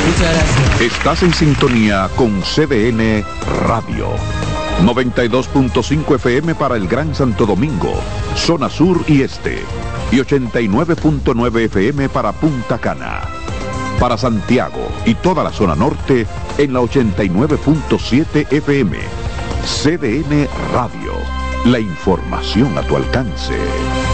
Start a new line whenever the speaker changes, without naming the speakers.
Muchas gracias.
Estás en sintonía con CDN Radio. 92.5 FM para el Gran Santo Domingo, zona sur y este. Y 89.9 FM para Punta Cana. Para Santiago y toda la zona norte en la 89.7 FM. CDN Radio. La información a tu alcance.